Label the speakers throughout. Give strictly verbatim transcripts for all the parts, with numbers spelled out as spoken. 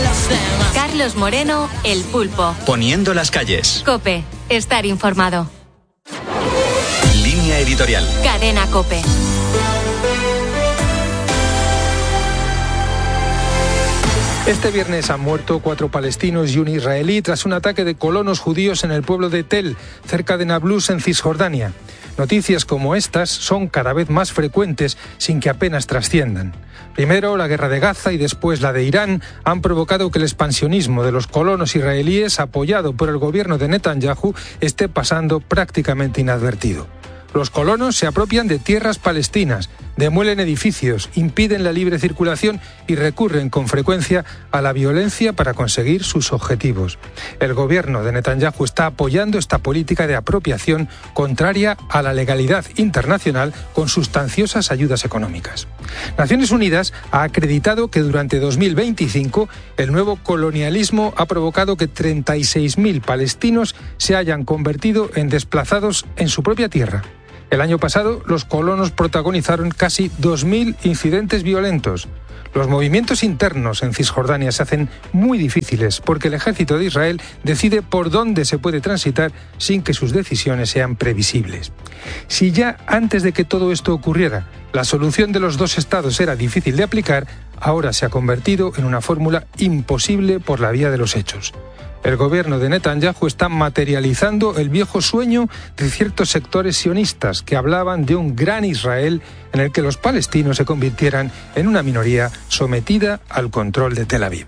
Speaker 1: los demás.
Speaker 2: Carlos Moreno, El Pulpo.
Speaker 3: Poniendo las calles.
Speaker 2: COPE. Estar informado.
Speaker 3: Línea editorial.
Speaker 2: Cadena COPE.
Speaker 4: Este viernes han muerto cuatro palestinos y un israelí tras un ataque de colonos judíos en el pueblo de Tel, cerca de Nablus, en Cisjordania. Noticias como estas son cada vez más frecuentes sin que apenas trasciendan. Primero la guerra de Gaza y después la de Irán han provocado que el expansionismo de los colonos israelíes, apoyado por el gobierno de Netanyahu, esté pasando prácticamente inadvertido. Los colonos se apropian de tierras palestinas, demuelen edificios, impiden la libre circulación y recurren con frecuencia a la violencia para conseguir sus objetivos. El gobierno de Netanyahu está apoyando esta política de apropiación contraria a la legalidad internacional con sustanciosas ayudas económicas. Naciones Unidas ha acreditado que durante dos mil veinticinco el nuevo colonialismo ha provocado que treinta y seis mil palestinos se hayan convertido en desplazados en su propia tierra. El año pasado, los colonos protagonizaron casi dos mil incidentes violentos. Los movimientos internos en Cisjordania se hacen muy difíciles porque el ejército de Israel decide por dónde se puede transitar sin que sus decisiones sean previsibles. Si ya antes de que todo esto ocurriera, la solución de los dos estados era difícil de aplicar, ahora se ha convertido en una fórmula imposible por la vía de los hechos. El gobierno de Netanyahu está materializando el viejo sueño de ciertos sectores sionistas que hablaban de un gran Israel en el que los palestinos se convirtieran en una minoría sometida al control de Tel Aviv.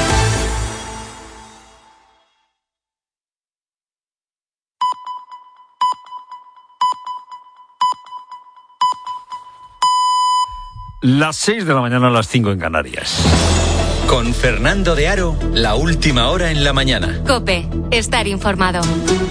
Speaker 5: Las seis de la mañana a las cinco en Canarias.
Speaker 3: Con Fernando de Aro, la última hora en la mañana.
Speaker 2: COPE. Estar informado.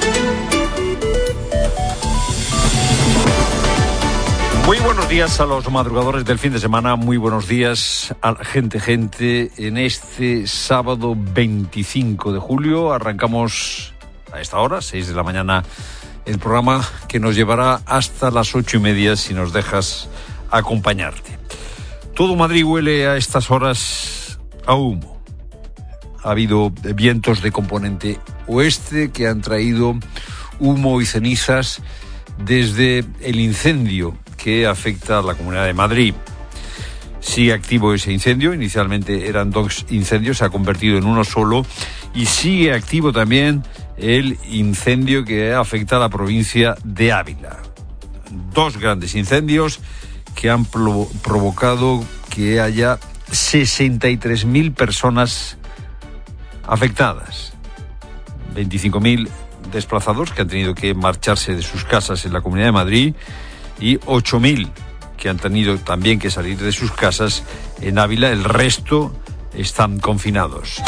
Speaker 5: Muy buenos días a los madrugadores del fin de semana, muy buenos días a la gente, gente. En este sábado veinticinco de julio arrancamos a esta hora, seis de la mañana, el programa que nos llevará hasta las ocho y media si nos dejas acompañarte. Todo Madrid huele a estas horas a humo. Ha habido vientos de componente oeste que han traído humo y cenizas desde el incendio que afecta a la Comunidad de Madrid. Sigue activo ese incendio, inicialmente eran dos incendios, se ha convertido en uno solo, y sigue activo también el incendio que afecta a la provincia de Ávila. Dos grandes incendios que han pro- provocado que haya sesenta y tres mil personas afectadas, veinticinco mil desplazados que han tenido que marcharse de sus casas en la Comunidad de Madrid y ocho mil que han tenido también que salir de sus casas en Ávila. El resto están confinados.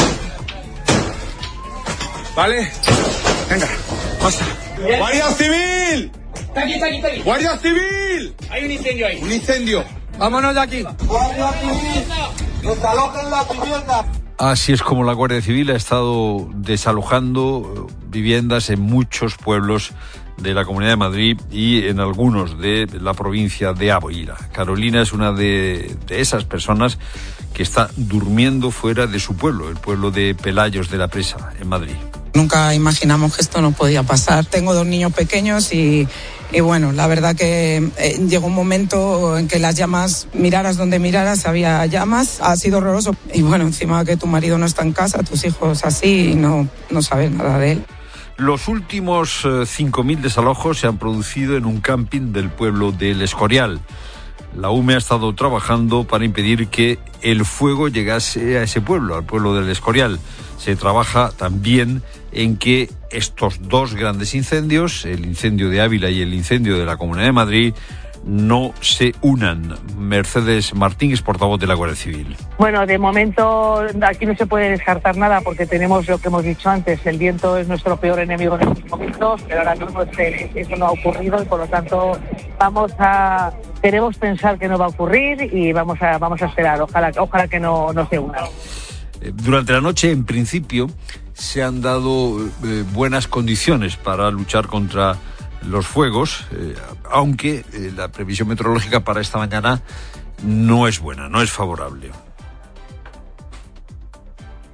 Speaker 6: Vale, venga, basta. ¡Guardia Civil!
Speaker 7: Está aquí, está aquí, está aquí.
Speaker 6: ¡Guardia Civil!
Speaker 7: Hay un incendio ahí.
Speaker 6: Un incendio.
Speaker 7: Vámonos de aquí.
Speaker 6: ¡Guardia Civil! ¡Desalojen la vivienda!
Speaker 5: Así es como la Guardia Civil ha estado desalojando viviendas en muchos pueblos de la Comunidad de Madrid y en algunos de la provincia de Ávila. Carolina es una de, de esas personas que está durmiendo fuera de su pueblo, el pueblo de Pelayos de la Presa, en Madrid.
Speaker 8: Nunca imaginamos que esto no podía pasar. Tengo dos niños pequeños y, y bueno, la verdad que eh, llegó un momento en que las llamas, miraras donde miraras, había llamas. Ha sido horroroso. Y bueno, encima que tu marido no está en casa, tus hijos así, y no, no sabes nada de él.
Speaker 5: Los últimos eh, cinco mil desalojos se han producido en un camping del pueblo del Escorial. La U M E ha estado trabajando para impedir que el fuego llegase a ese pueblo, al pueblo del Escorial. Se trabaja también en que estos dos grandes incendios, el incendio de Ávila y el incendio de la Comunidad de Madrid, no se unan. Mercedes Martín es portavoz de la Guardia Civil.
Speaker 9: Bueno, de momento aquí no se puede descartar nada porque tenemos lo que hemos dicho antes, el viento es nuestro peor enemigo en estos momentos, pero ahora mismo eso no ha ocurrido y por lo tanto vamos a queremos pensar que no va a ocurrir y vamos a vamos a esperar, ojalá ojalá que no, no se una.
Speaker 5: Durante la noche, en principio, se han dado eh, buenas condiciones para luchar contra los fuegos, eh, aunque eh, la previsión meteorológica para esta mañana no es buena, no es favorable.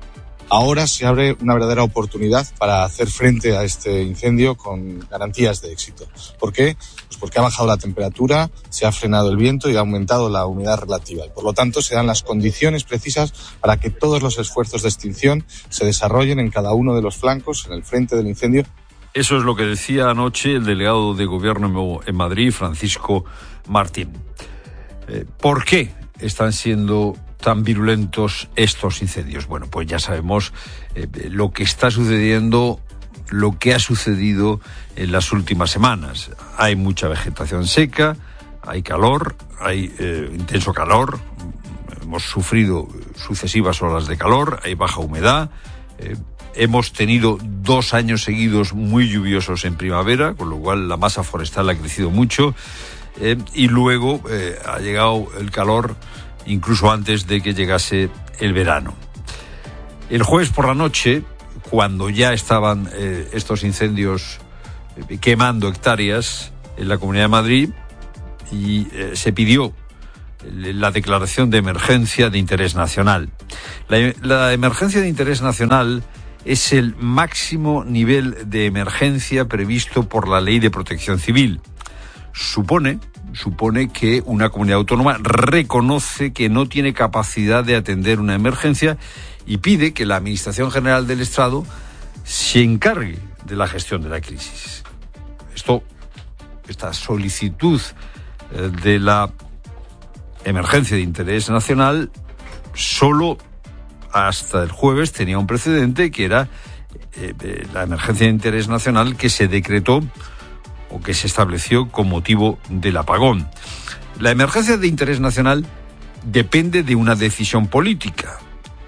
Speaker 1: Ahora se abre una verdadera oportunidad para hacer frente a este incendio con garantías de éxito. ¿Por qué? Pues porque ha bajado la temperatura, se ha frenado el viento y ha aumentado la humedad relativa. Por lo tanto, se dan las condiciones precisas para que todos los esfuerzos de extinción se desarrollen en cada uno de los flancos, en el frente del incendio.
Speaker 5: Eso es lo que decía anoche el delegado de Gobierno en Madrid, Francisco Martín. Eh, ¿Por qué están siendo tan virulentos estos incendios? Bueno, pues ya sabemos eh, lo que está sucediendo, lo que ha sucedido en las últimas semanas. Hay mucha vegetación seca, hay calor, hay eh, intenso calor, hemos sufrido sucesivas olas de calor, hay baja humedad, eh, hemos tenido dos años seguidos muy lluviosos en primavera, con lo cual la masa forestal ha crecido mucho, eh, y luego eh, ha llegado el calor incluso antes de que llegase el verano. El jueves por la noche, cuando ya estaban eh, estos incendios eh, quemando hectáreas en la Comunidad de Madrid, y eh, se pidió la declaración de emergencia de interés nacional. La, la emergencia de interés nacional es el máximo nivel de emergencia previsto por la Ley de Protección Civil. Supone supone que una comunidad autónoma reconoce que no tiene capacidad de atender una emergencia y pide que la Administración General del Estado se encargue de la gestión de la crisis. Esto, esta solicitud eh, de la emergencia de interés nacional solo hasta el jueves tenía un precedente, que era eh, eh, la emergencia de interés nacional que se decretó o que se estableció con motivo del apagón. La emergencia de interés nacional depende de una decisión política.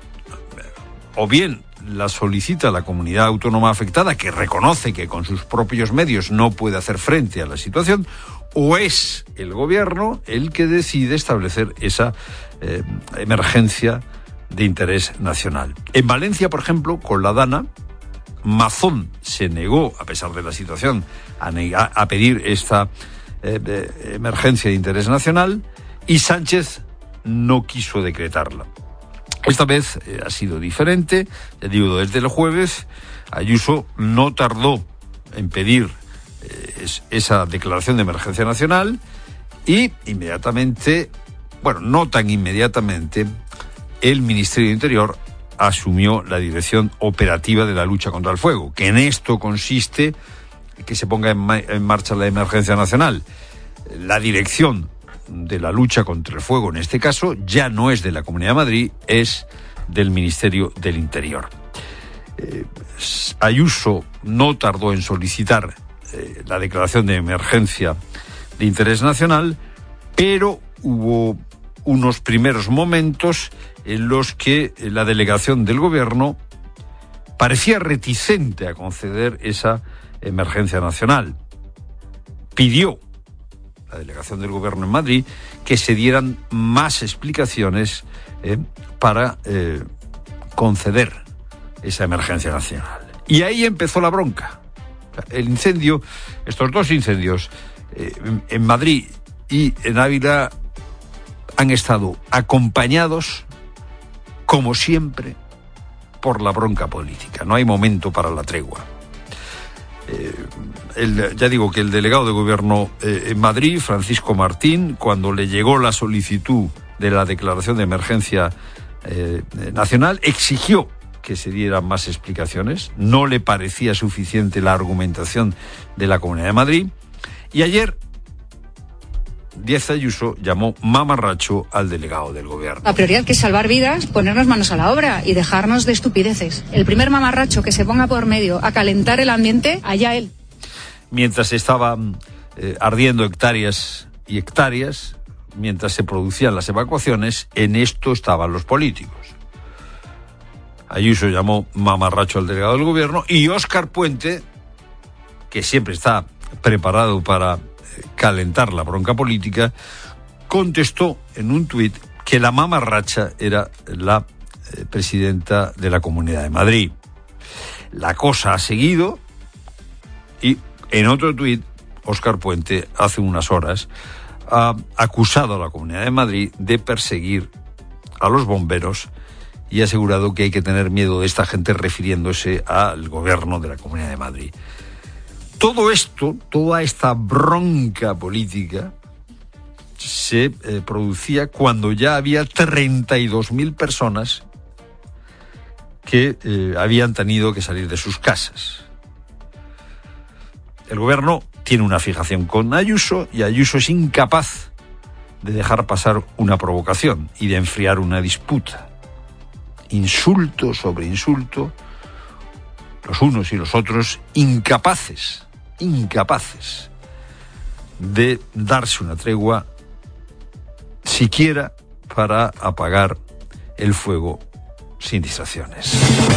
Speaker 5: O bien la solicita la comunidad autónoma afectada, que reconoce que con sus propios medios no puede hacer frente a la situación, o es el gobierno el que decide establecer esa eh, emergencia de interés nacional. En Valencia, por ejemplo, con la DANA, Mazón se negó, a pesar de la situación, a, negar, a pedir esta eh, eh, emergencia de interés nacional, y Sánchez no quiso decretarla. Esta vez eh, ha sido diferente, ya digo, desde el jueves. Ayuso no tardó en pedir eh, es, esa declaración de emergencia nacional, y inmediatamente, bueno, no tan inmediatamente, el Ministerio de Interior asumió la dirección operativa de la lucha contra el fuego, que en esto consiste que se ponga en, ma- en marcha la emergencia nacional. La dirección de la lucha contra el fuego, en este caso, ya no es de la Comunidad de Madrid, es del Ministerio del Interior. Eh, Ayuso no tardó en solicitar eh, la declaración de emergencia de interés nacional, pero hubo unos primeros momentos en los que la delegación del gobierno parecía reticente a conceder esa emergencia nacional. Pidió la delegación del gobierno en Madrid que se dieran más explicaciones eh, para eh, conceder esa emergencia nacional. Y ahí empezó la bronca. El incendio, estos dos incendios eh, en Madrid y en Ávila han estado acompañados, como siempre, por la bronca política. No hay momento para la tregua. Eh, el, ya digo que el delegado de gobierno eh, en Madrid, Francisco Martín, cuando le llegó la solicitud de la declaración de emergencia eh, nacional, exigió que se dieran más explicaciones. No le parecía suficiente la argumentación de la Comunidad de Madrid. Y ayer Díaz Ayuso llamó mamarracho al delegado del gobierno.
Speaker 10: La prioridad, que es salvar vidas, ponernos manos a la obra y dejarnos de estupideces. El primer mamarracho que se ponga por medio a calentar el ambiente, allá él.
Speaker 5: Mientras estaban eh, ardiendo hectáreas y hectáreas, mientras se producían las evacuaciones, en esto estaban los políticos. Ayuso llamó mamarracho al delegado del gobierno, y Óscar Puente, que siempre está preparado para calentar la bronca política, contestó en un tuit que la mamarracha era la eh, presidenta de la Comunidad de Madrid. La cosa ha seguido, y en otro tuit, Óscar Puente, hace unas horas, ha acusado a la Comunidad de Madrid de perseguir a los bomberos y ha asegurado que hay que tener miedo de esta gente, refiriéndose al gobierno de la Comunidad de Madrid. Todo esto, toda esta bronca política, se eh, producía cuando ya había treinta y dos mil personas que eh, habían tenido que salir de sus casas. El gobierno tiene una fijación con Ayuso y Ayuso es incapaz de dejar pasar una provocación y de enfriar una disputa. Insulto sobre insulto, los unos y los otros incapaces, incapaces de darse una tregua siquiera para apagar el fuego sin distracciones.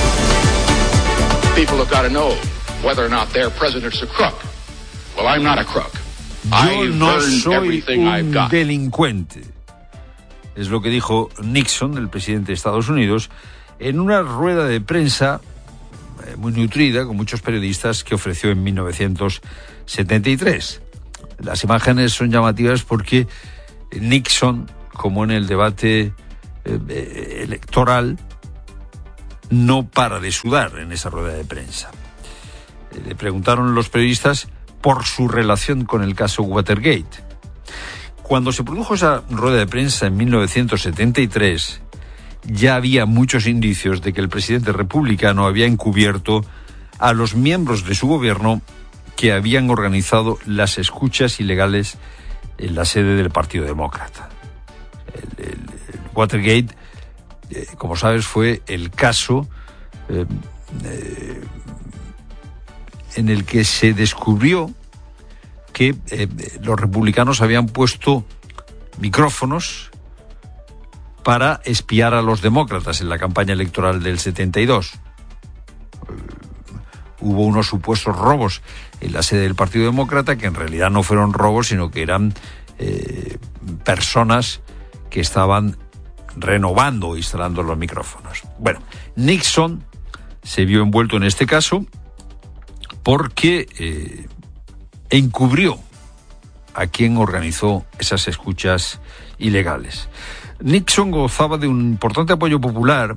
Speaker 11: People have got to know whether or not their president's a crook. Well, I'm not a crook.
Speaker 5: Yo no soy un delincuente. Es lo que dijo Nixon, el presidente de Estados Unidos, en una rueda de prensa eh, muy nutrida con muchos periodistas que ofreció en mil novecientos setenta y tres. Las imágenes son llamativas porque Nixon, como en el debate eh, electoral, no para de sudar en esa rueda de prensa. Eh, le preguntaron los periodistas por su relación con el caso Watergate. Cuando se produjo esa rueda de prensa en mil novecientos setenta y tres, ya había muchos indicios de que el presidente republicano había encubierto a los miembros de su gobierno que habían organizado las escuchas ilegales en la sede del Partido Demócrata. El, el, el Watergate, eh, como sabes, fue el caso eh, eh, en el que se descubrió que eh, los republicanos habían puesto micrófonos para espiar a los demócratas en la campaña electoral del setenta y dos. Eh, hubo unos supuestos robos en la sede del Partido Demócrata que en realidad no fueron robos, sino que eran eh, personas que estaban renovando o instalando los micrófonos. Bueno, Nixon se vio envuelto en este caso porque eh, encubrió a quien organizó esas escuchas ilegales. Nixon gozaba de un importante apoyo popular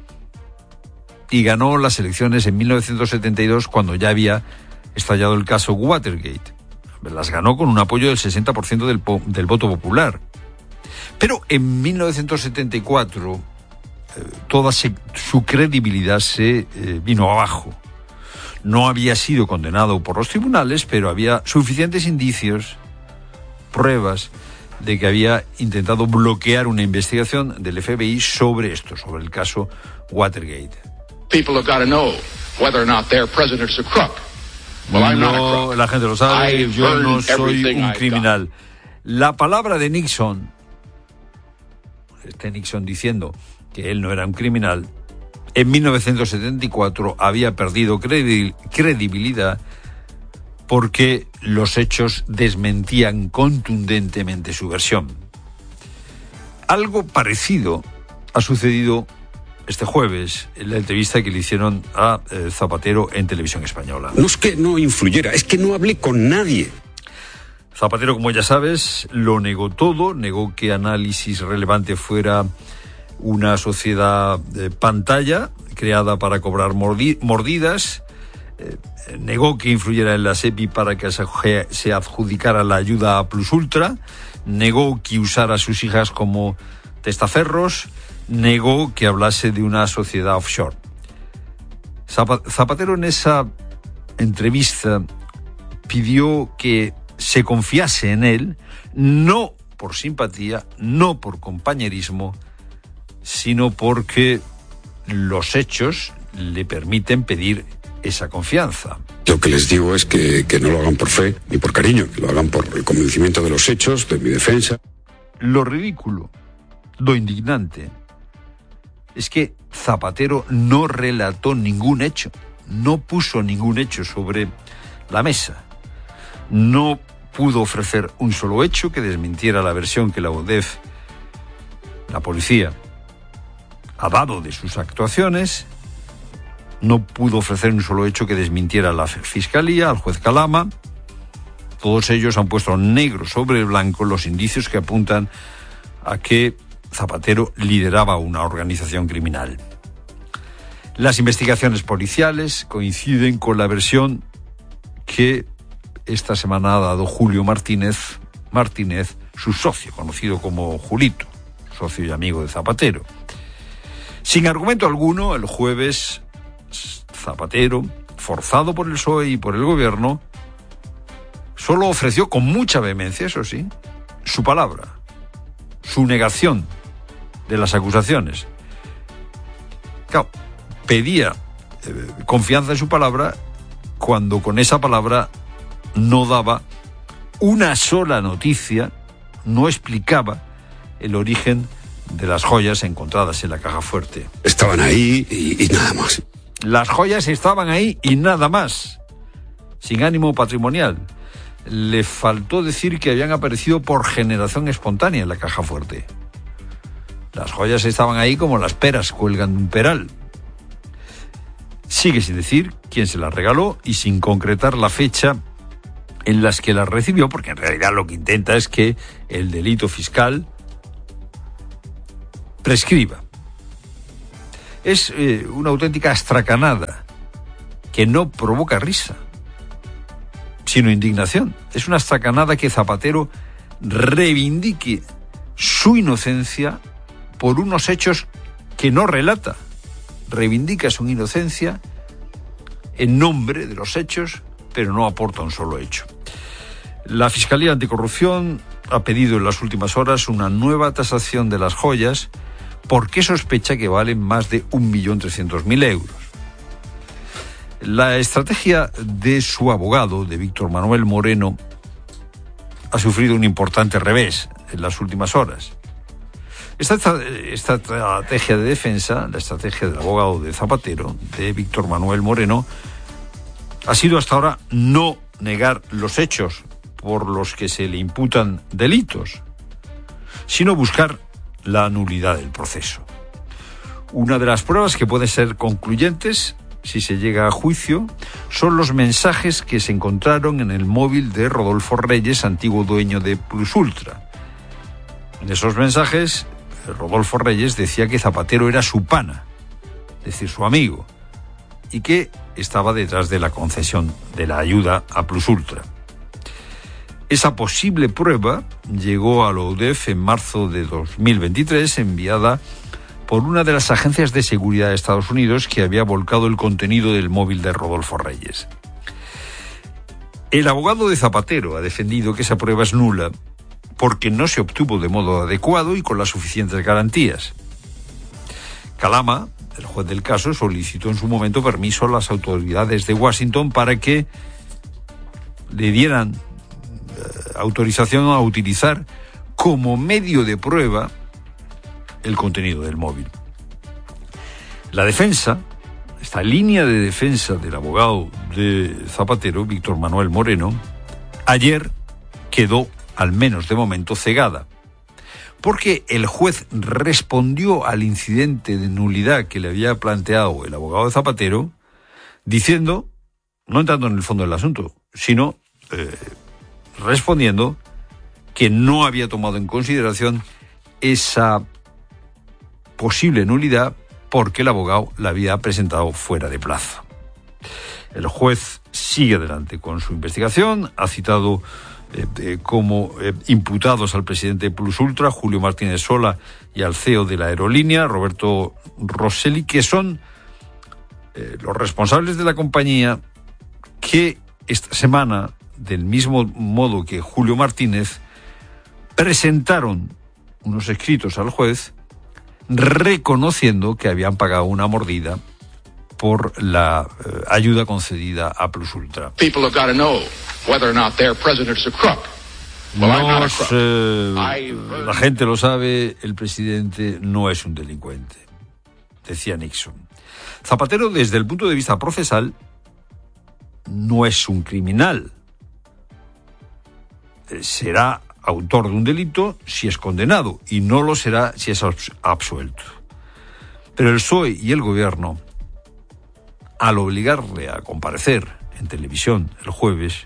Speaker 5: y ganó las elecciones en mil novecientos setenta y dos cuando ya había estallado el caso Watergate. Las ganó con un apoyo del sesenta por ciento del, po- del voto popular. Pero en mil novecientos setenta y cuatro eh, toda se, su credibilidad se eh, vino abajo. No había sido condenado por los tribunales, pero había suficientes indicios, pruebas, de que había intentado bloquear una investigación del F B I sobre esto, sobre el caso Watergate.
Speaker 11: People have got to know whether or not their president's a crook. Well, I'm not a
Speaker 5: No,
Speaker 11: crook.
Speaker 5: la gente lo sabe,
Speaker 11: I've
Speaker 5: yo no
Speaker 11: earned
Speaker 5: soy
Speaker 11: everything
Speaker 5: un
Speaker 11: I've
Speaker 5: criminal. La palabra de Nixon, este Nixon diciendo que él no era un criminal, en mil novecientos setenta y cuatro había perdido credi- credibilidad porque los hechos desmentían contundentemente su versión. Algo parecido ha sucedido este jueves en la entrevista que le hicieron a eh, Zapatero en Televisión Española.
Speaker 12: No es que no influyera, es que no hablé con nadie.
Speaker 5: Zapatero, como ya sabes, lo negó todo, negó que Análisis Relevante fuera una sociedad de pantalla creada para cobrar mordi- mordidas, eh, negó que influyera en la SEPI para que se, se adjudicara la ayuda a Plus Ultra, negó que usara a sus hijas como testaferros, negó que hablase de una sociedad offshore. Zapatero en esa entrevista pidió que se confiase en él, no por simpatía, no por compañerismo, sino porque los hechos le permiten pedir esa confianza.
Speaker 12: Lo que les digo es que, que no lo hagan por fe ni por cariño, que lo hagan por el convencimiento de los hechos, de mi defensa.
Speaker 5: Lo ridículo, lo indignante, es que Zapatero no relató ningún hecho, no puso ningún hecho sobre la mesa. No pudo ofrecer un solo hecho que desmintiera la versión que la U D E F, la policía, ha dado de sus actuaciones. No pudo ofrecer un solo hecho que desmintiera a la Fiscalía, al juez Calama. Todos ellos han puesto negro sobre blanco los indicios que apuntan a que Zapatero lideraba una organización criminal. Las investigaciones policiales coinciden con la versión que esta semana ha dado Julio Martínez, Martínez, su socio, conocido como Julito, socio y amigo de Zapatero. Sin argumento alguno, el jueves, Zapatero, forzado por el P S O E y por el gobierno, solo ofreció con mucha vehemencia, eso sí, su palabra, su negación de las acusaciones. Claro, pedía eh, confianza en su palabra cuando con esa palabra no daba una sola noticia, no explicaba el origen de las joyas encontradas en la caja fuerte.
Speaker 12: Estaban ahí y, y nada más.
Speaker 5: Las joyas estaban ahí y nada más, sin ánimo patrimonial. Le faltó decir que habían aparecido por generación espontánea en la caja fuerte. Las joyas estaban ahí como las peras cuelgan de un peral. Sigue sin decir quién se las regaló y sin concretar la fecha en las que las recibió, porque en realidad lo que intenta es que el delito fiscal prescriba. Es eh, una auténtica astracanada que no provoca risa, sino indignación. Es una astracanada que Zapatero reivindique su inocencia por unos hechos que no relata. Reivindica su inocencia en nombre de los hechos, pero no aporta un solo hecho. La Fiscalía Anticorrupción ha pedido en las últimas horas una nueva tasación de las joyas porque sospecha que valen más de un millón trescientos mil euros. La estrategia de su abogado, de Víctor Manuel Moreno, ha sufrido un importante revés en las últimas horas. Esta, esta estrategia de defensa, la estrategia del abogado de Zapatero, de Víctor Manuel Moreno, ha sido hasta ahora no negar los hechos por los que se le imputan delitos, sino buscar la nulidad del proceso. Una de las pruebas que pueden ser concluyentes, si se llega a juicio, son los mensajes que se encontraron en el móvil de Rodolfo Reyes, antiguo dueño de Plus Ultra. En esos mensajes, Rodolfo Reyes decía que Zapatero era su pana, es decir, su amigo, y que estaba detrás de la concesión de la ayuda a Plus Ultra. Esa posible prueba llegó a la U D E F en marzo de dos mil veintitrés, enviada por una de las agencias de seguridad de Estados Unidos que había volcado el contenido del móvil de Rodolfo Reyes. El abogado de Zapatero ha defendido que esa prueba es nula porque no se obtuvo de modo adecuado y con las suficientes garantías. Calama, el juez del caso, solicitó en su momento permiso a las autoridades de Washington para que le dieran eh, autorización a utilizar como medio de prueba el contenido del móvil. La defensa, esta línea de defensa del abogado de Zapatero, Víctor Manuel Moreno, ayer quedó, al menos de momento, cegada, porque el juez respondió al incidente de nulidad que le había planteado el abogado de Zapatero, diciendo, no entrando en el fondo del asunto, sino eh, respondiendo que no había tomado en consideración esa posible nulidad porque el abogado la había presentado fuera de plazo. El juez sigue adelante con su investigación, ha citado eh, eh, como eh, imputados al presidente de Plus Ultra, Julio Martínez Sola, y al C E O de la aerolínea, Roberto Rosselli, que son eh, los responsables de la compañía que esta semana, del mismo modo que Julio Martínez, presentaron unos escritos al juez reconociendo que habían pagado una mordida por la eh, ayuda concedida a Plus Ultra.
Speaker 11: People have got to know whether or not their president's a crook. Well, I'm not a
Speaker 5: Nos,
Speaker 11: crook.
Speaker 5: eh, la gente lo sabe, el presidente no es un delincuente, decía Nixon. Zapatero, desde el punto de vista procesal, no es un criminal. Eh, será autor de un delito si es condenado y no lo será si es absuelto. Pero el P S O E y el gobierno, al obligarle a comparecer en televisión el jueves,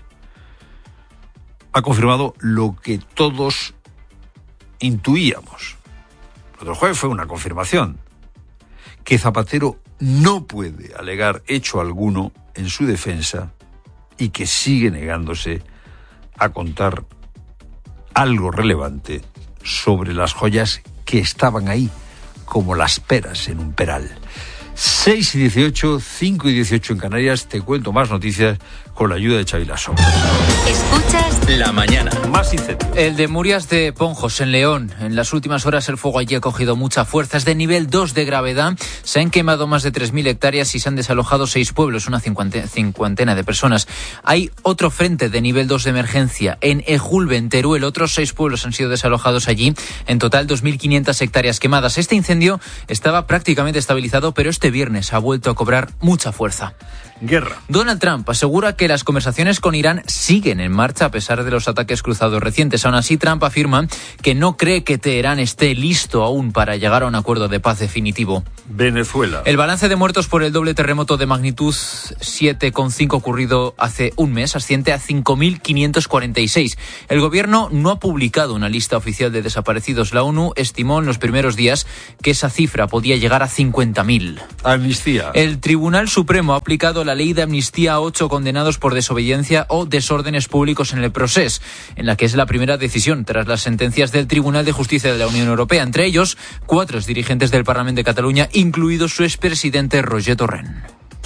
Speaker 5: ha confirmado lo que todos intuíamos. lo del jueves fue una confirmación, que Zapatero no puede alegar hecho alguno en su defensa y que sigue negándose a contar algo relevante sobre las joyas que estaban ahí, como las peras en un peral. seis y dieciocho, cinco y dieciocho en Canarias. Te cuento más noticias con la ayuda de Xavi Lasso.
Speaker 2: Escuchas
Speaker 3: La mañana.
Speaker 5: Más incendios.
Speaker 13: El de Murias de Ponjos, en León. En las últimas horas el fuego allí ha cogido mucha fuerza. Es de nivel dos de gravedad. Se han quemado más de tres mil hectáreas y se han desalojado seis pueblos, una cincuentena de personas. Hay otro frente de nivel dos de emergencia en Ejulbe, en Teruel. Otros seis pueblos han sido desalojados allí. En total, dos mil quinientas hectáreas quemadas. Este incendio estaba prácticamente estabilizado, pero este viernes ha vuelto a cobrar mucha fuerza.
Speaker 5: Guerra.
Speaker 13: Donald Trump asegura que las conversaciones con Irán siguen en marcha a pesar de los ataques cruzados recientes. Aún así, Trump afirma que no cree que Teherán esté listo aún para llegar a un acuerdo de paz definitivo.
Speaker 5: Venezuela.
Speaker 13: El balance de muertos por el doble terremoto de magnitud siete coma cinco ocurrido hace un mes asciende a cinco mil quinientos cuarenta y seis. El gobierno no ha publicado una lista oficial de desaparecidos. La ONU estimó en los primeros días que esa cifra podía llegar a cincuenta mil.
Speaker 5: Amnistía.
Speaker 13: El Tribunal Supremo ha aplicado la ley de amnistía a ocho condenados por desobediencia o desórdenes públicos en el procés, en la que es la primera decisión tras las sentencias del Tribunal de Justicia de la Unión Europea. Entre ellos, cuatro dirigentes del Parlamento de Cataluña, incluido su expresidente Roger Torrent.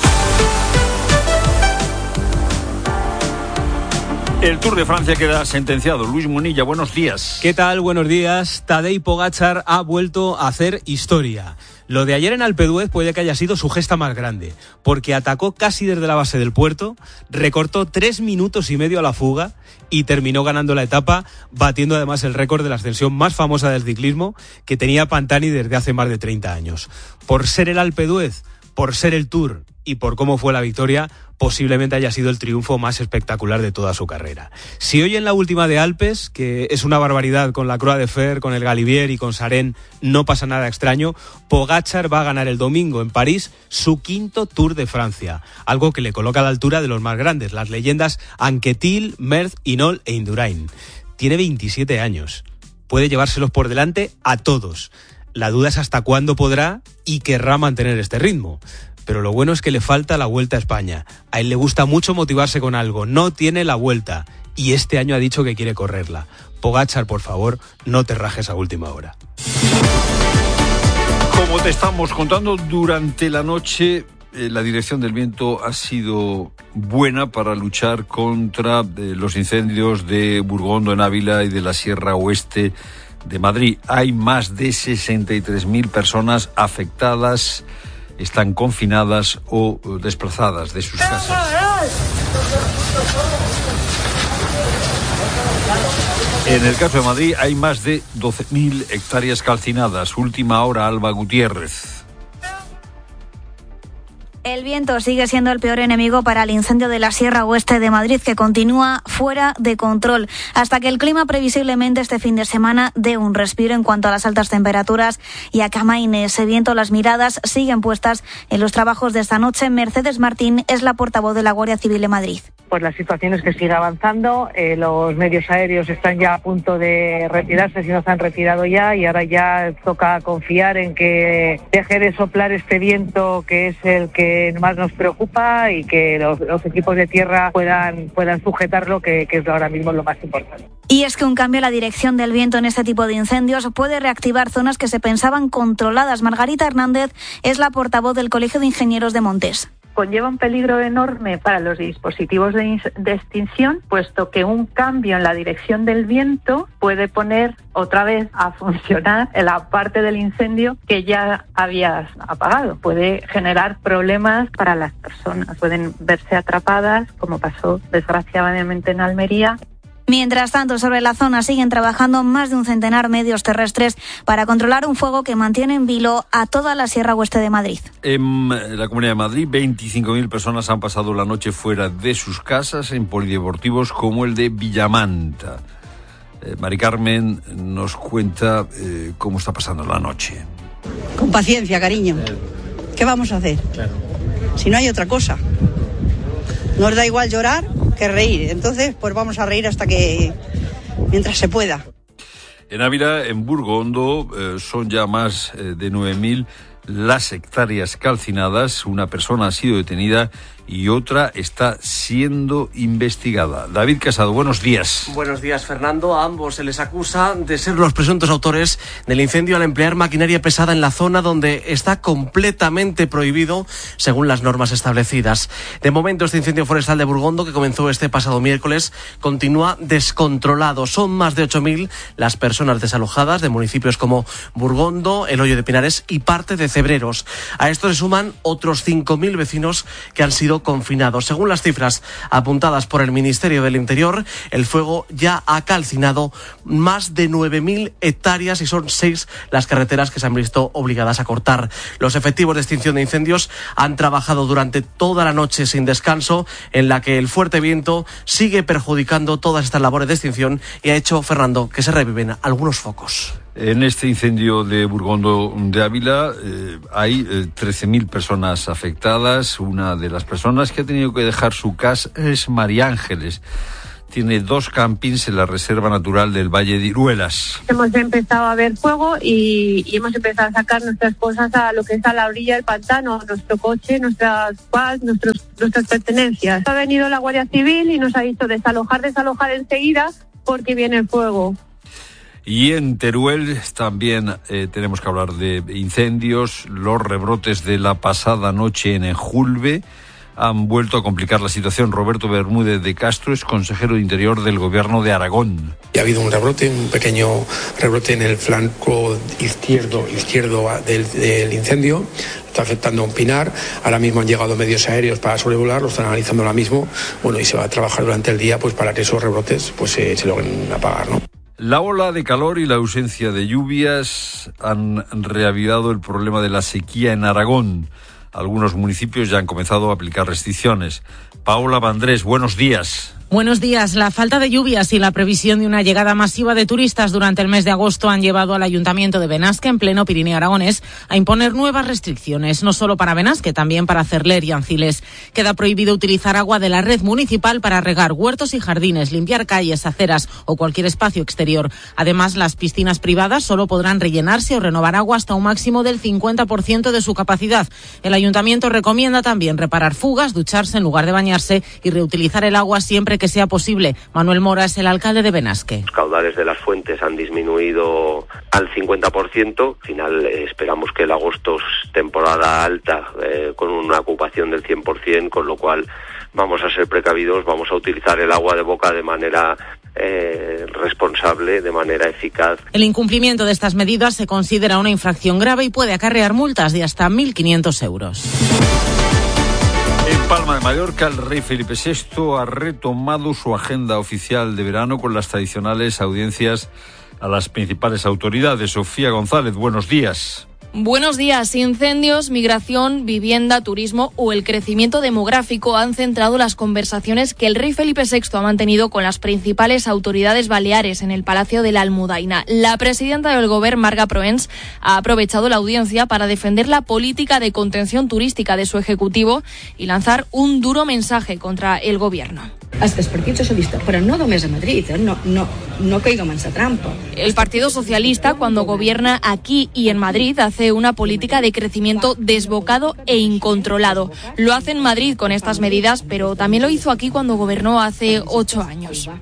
Speaker 5: El Tour de Francia queda sentenciado. Luis Munilla, buenos días.
Speaker 14: ¿Qué tal? Buenos días. Tadej Pogačar ha vuelto a hacer historia. Lo de ayer en Alpe d'Huez puede que haya sido su gesta más grande, porque atacó casi desde la base del puerto, recortó tres minutos y medio a la fuga y terminó ganando la etapa, batiendo además el récord de la ascensión más famosa del ciclismo que tenía Pantani desde hace más de treinta años. Por ser el Alpe d'Huez, por ser el Tour y por cómo fue la victoria, posiblemente haya sido el triunfo más espectacular de toda su carrera. Si hoy en la última de Alpes, que es una barbaridad con la Croix de Fer, con el Galibier y con Sarén, no pasa nada extraño, Pogačar va a ganar el domingo en París su quinto Tour de Francia, algo que le coloca a la altura de los más grandes, las leyendas Anquetil, Merckx, Hinault e Indurain. Tiene veintisiete años, puede llevárselos por delante a todos. La duda es hasta cuándo podrá y querrá mantener este ritmo. Pero lo bueno es que le falta la Vuelta a España. A él le gusta mucho motivarse con algo. No tiene la Vuelta. Y este año ha dicho que quiere correrla. Pogačar, por favor, no te rajes a última hora.
Speaker 5: Como te estamos contando, durante la noche eh, la dirección del viento ha sido buena para luchar contra eh, los incendios de Burgondo en Ávila y de la Sierra Oeste de Madrid. Hay más de sesenta y tres mil personas afectadas, están confinadas o desplazadas de sus casas. En el caso de Madrid hay más de doce mil hectáreas calcinadas. Última hora, Alba Gutiérrez.
Speaker 15: El viento sigue siendo el peor enemigo para el incendio de la Sierra Oeste de Madrid, que continúa fuera de control, hasta que el clima previsiblemente este fin de semana dé un respiro en cuanto a las altas temperaturas y a que amaine ese viento. Las miradas siguen puestas en los trabajos de esta noche. Mercedes Martín es la portavoz de la Guardia Civil de Madrid.
Speaker 9: Pues la situación es que sigue avanzando, eh, los medios aéreos están ya a punto de retirarse, si no se han retirado ya, y ahora ya toca confiar en que deje de soplar este viento que es el que más nos preocupa y que los, los equipos de tierra puedan, puedan sujetarlo, que, que es ahora mismo lo más importante.
Speaker 15: Y es que un cambio en la dirección del viento en este tipo de incendios puede reactivar zonas que se pensaban controladas. Margarita Hernández es la portavoz del Colegio de Ingenieros de Montes.
Speaker 16: Conlleva un peligro enorme para los dispositivos de, de extinción, puesto que un cambio en la dirección del viento puede poner otra vez a funcionar la parte del incendio que ya habías apagado. Puede generar problemas para las personas, pueden verse atrapadas, como pasó desgraciadamente en Almería.
Speaker 15: Mientras tanto, sobre la zona siguen trabajando más de un centenar medios terrestres para controlar un fuego que mantiene en vilo a toda la Sierra Oeste de Madrid.
Speaker 5: En la Comunidad de Madrid, veinticinco mil personas han pasado la noche fuera de sus casas en polideportivos como el de Villamanta. Eh, Mari Carmen nos cuenta eh, cómo está pasando la noche.
Speaker 17: Con paciencia, cariño. ¿Qué vamos a hacer? Claro. Si no hay otra cosa. Nos da igual llorar que reír. Entonces, pues vamos a reír hasta que... mientras se pueda.
Speaker 5: En Ávila, en Burgondo, eh, son ya más eh, de nueve mil las hectáreas calcinadas. Una persona ha sido detenida y otra está siendo investigada. David Casado, buenos días.
Speaker 18: Buenos días, Fernando. A ambos se les acusa de ser los presuntos autores del incendio al emplear maquinaria pesada en la zona donde está completamente prohibido según las normas establecidas. De momento, este incendio forestal de Burgondo, que comenzó este pasado miércoles, continúa descontrolado. Son más de ocho mil las personas desalojadas de municipios como Burgondo, El Hoyo de Pinares y parte de Cebreros. A esto se suman otros cinco mil vecinos que han sido confinados. Según las cifras apuntadas por el Ministerio del Interior, el fuego ya ha calcinado más de nueve mil hectáreas y son seis las carreteras que se han visto obligadas a cortar. Los efectivos de extinción de incendios han trabajado durante toda la noche sin descanso, en la que el fuerte viento sigue perjudicando todas estas labores de extinción y ha hecho, Fernando, que se reviven algunos focos.
Speaker 5: En este incendio de Burgondo de Ávila eh, hay eh, trece mil personas afectadas. Una de las personas que ha tenido que dejar su casa es María Ángeles. Tiene dos campings en la Reserva Natural del Valle de Iruelas.
Speaker 19: Hemos empezado a ver fuego y, y hemos empezado a sacar nuestras cosas a lo que está a la orilla del pantano, nuestro coche, nuestras quads, nuestros, nuestras pertenencias. Ha venido la Guardia Civil y nos ha dicho desalojar, desalojar enseguida porque viene el fuego.
Speaker 5: Y en Teruel también eh, tenemos que hablar de incendios. Los rebrotes de la pasada noche en Enjulve han vuelto a complicar la situación. Roberto Bermúdez de Castro es consejero de Interior del Gobierno de Aragón.
Speaker 20: Y ha habido un rebrote, un pequeño rebrote en el flanco izquierdo, izquierdo del, del incendio. Está afectando a un pinar. Ahora mismo han llegado medios aéreos para sobrevolar, lo están analizando ahora mismo. Bueno, y se va a trabajar durante el día pues para que esos rebrotes pues se, se logren apagar, ¿no?
Speaker 5: La ola de calor y la ausencia de lluvias han reavivado el problema de la sequía en Aragón. Algunos municipios ya han comenzado a aplicar restricciones. Paola Vandrés, buenos días.
Speaker 21: Buenos días. La falta de lluvias y la previsión de una llegada masiva de turistas durante el mes de agosto han llevado al Ayuntamiento de Benasque, en pleno Pirineo aragonés, a imponer nuevas restricciones, no solo para Benasque, también para Cerler y Anciles. Queda prohibido utilizar agua de la red municipal para regar huertos y jardines, limpiar calles, aceras o cualquier espacio exterior. Además, las piscinas privadas solo podrán rellenarse o renovar agua hasta un máximo del cincuenta por ciento de su capacidad. El Ayuntamiento recomienda también reparar fugas, ducharse en lugar de bañarse y reutilizar el agua siempre que sea posible. Manuel Mora es el alcalde de Benasque.
Speaker 22: Los caudales de las fuentes han disminuido al cincuenta por ciento. Al final eh, esperamos que el agosto es temporada alta eh, con una ocupación del cien por ciento, con lo cual vamos a ser precavidos, vamos a utilizar el agua de boca de manera eh, responsable, de manera eficaz.
Speaker 21: El incumplimiento de estas medidas se considera una infracción grave y puede acarrear multas de hasta mil quinientos euros.
Speaker 5: En Palma de Mallorca, el rey Felipe sexto ha retomado su agenda oficial de verano con las tradicionales audiencias a las principales autoridades. Sofía González, buenos días.
Speaker 23: Buenos días. Incendios, migración, vivienda, turismo o el crecimiento demográfico han centrado las conversaciones que el rey Felipe sexto ha mantenido con las principales autoridades baleares en el Palacio de la Almudaina. La presidenta del Gobierno, Marga Proens, ha aprovechado la audiencia para defender la política de contención turística de su ejecutivo y lanzar un duro mensaje contra el Gobierno.
Speaker 24: És que el Partit Socialista, però no només a Madrid, eh? no, no, no caiguem en esa trampa.
Speaker 23: El Partido Socialista, cuando gobierna aquí y en Madrid, hace una política de crecimiento desbocado e incontrolado. Lo hace en Madrid con estas medidas, pero también lo hizo aquí cuando gobernó hace ocho años.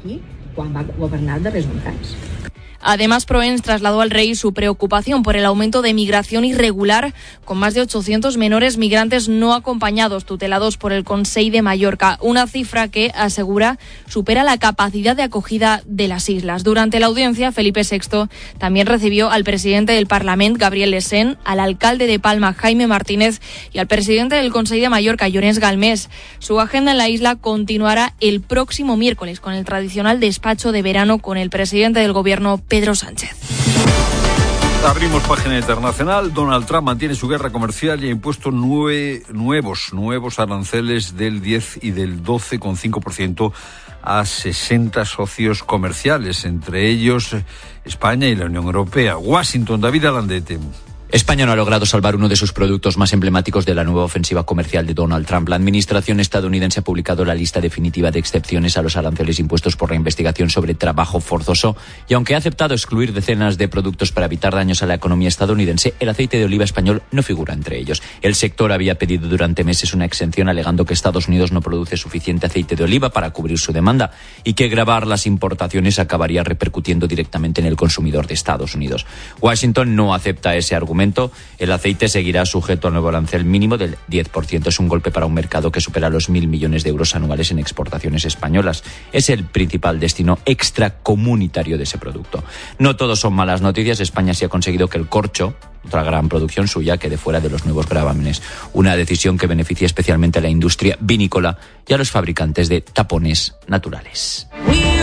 Speaker 23: Además, Proens trasladó al rey su preocupación por el aumento de migración irregular, con más de ochocientos menores migrantes no acompañados tutelados por el Consell de Mallorca, una cifra que, asegura, supera la capacidad de acogida de las islas. Durante la audiencia, Felipe sexto también recibió al presidente del Parlament, Gabriel Lesén, al alcalde de Palma, Jaime Martínez, y al presidente del Consell de Mallorca, Llorenç Galmés. Su agenda en la isla continuará el próximo miércoles con el tradicional despacho de verano con el presidente del Gobierno, Pedro Sánchez.
Speaker 5: Abrimos página internacional. Donald Trump mantiene su guerra comercial y ha impuesto nueve nuevos, nuevos aranceles del diez y del doce coma cinco por ciento a sesenta socios comerciales, entre ellos España y la Unión Europea. Washington, David Alandete.
Speaker 4: España no ha logrado salvar uno de sus productos más emblemáticos de la nueva ofensiva comercial de Donald Trump. La administración estadounidense ha publicado la lista definitiva de excepciones a los aranceles impuestos por la investigación sobre trabajo forzoso y aunque ha aceptado excluir decenas de productos para evitar daños a la economía estadounidense, el aceite de oliva español no figura entre ellos. El sector había pedido durante meses una exención alegando que Estados Unidos no produce suficiente aceite de oliva para cubrir su demanda y que gravar las importaciones acabaría repercutiendo directamente en el consumidor de Estados Unidos. Washington no acepta ese argumento. El aceite seguirá sujeto al nuevo arancel mínimo del diez por ciento. Es un golpe para un mercado que supera los mil millones de euros anuales en exportaciones españolas. Es el principal destino extracomunitario de ese producto. No todos son malas noticias. España sí ha conseguido que el corcho, otra gran producción suya, quede fuera de los nuevos gravámenes. Una decisión que beneficia especialmente a la industria vinícola y a los fabricantes de tapones naturales.